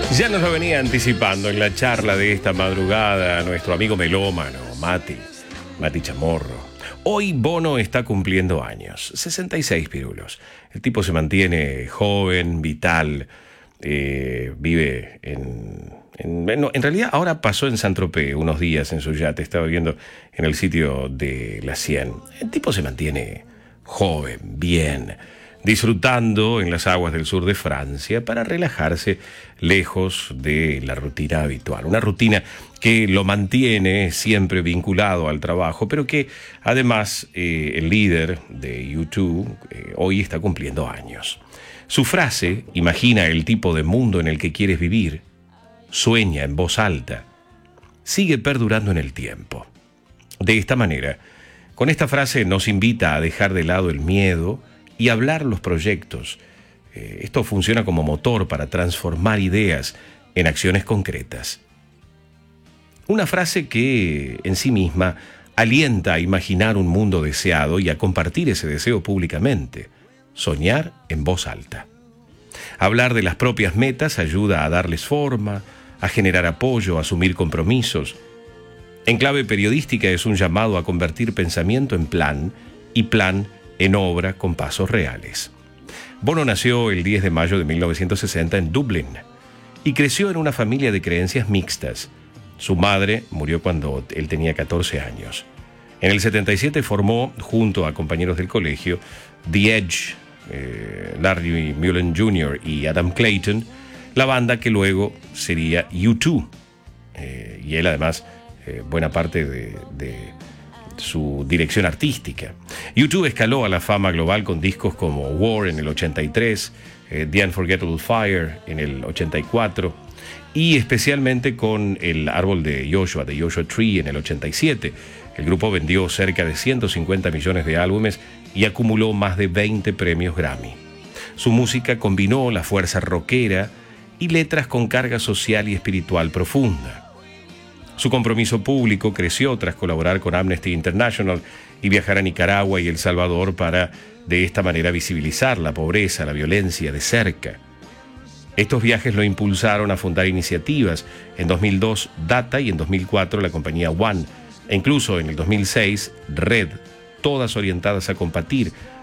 Ya nos lo venía anticipando en la charla de esta madrugada nuestro amigo melómano, Mati Chamorro. Hoy Bono está cumpliendo años, 66 pirulos. El tipo se mantiene joven, vital, vive en realidad ahora pasó en Saint-Tropez unos días en su yate, estaba viendo en el sitio de la 100. El tipo se mantiene joven, bien, disfrutando en las aguas del sur de Francia para relajarse lejos de la rutina habitual. Una rutina que lo mantiene siempre vinculado al trabajo, pero que además el líder de U2 hoy está cumpliendo años. Su frase, imagina el tipo de mundo en el que quieres vivir, sueña en voz alta, sigue perdurando en el tiempo. De esta manera, con esta frase nos invita a dejar de lado el miedo y hablar los proyectos. Esto funciona como motor para transformar ideas en acciones concretas. Una frase que en sí misma alienta a imaginar un mundo deseado y a compartir ese deseo públicamente. Soñar en voz alta. Hablar de las propias metas ayuda a darles forma, a generar apoyo, a asumir compromisos. En clave periodística es un llamado a convertir pensamiento en plan y plan en obra con pasos reales. Bono nació el 10 de mayo de 1960 en Dublín y creció en una familia de creencias mixtas. Su madre murió cuando él tenía 14 años. En el 77 formó, junto a compañeros del colegio, The Edge, Larry Mullen Jr. y Adam Clayton, la banda que luego sería U2. Y él además, buena parte de su dirección artística. U2 escaló a la fama global con discos como War en el 83, The Unforgettable Fire en el 84 y especialmente con el árbol de Joshua, The Joshua Tree en el 87. El grupo vendió cerca de 150 millones de álbumes y acumuló más de 20 premios Grammy. Su música combinó la fuerza rockera y letras con carga social y espiritual profunda. Su compromiso público creció tras colaborar con Amnesty International y viajar a Nicaragua y El Salvador para, de esta manera, visibilizar la pobreza, la violencia de cerca. Estos viajes lo impulsaron a fundar iniciativas. En 2002, Data, y en 2004, la compañía One, e incluso en el 2006, Red, todas orientadas a combatir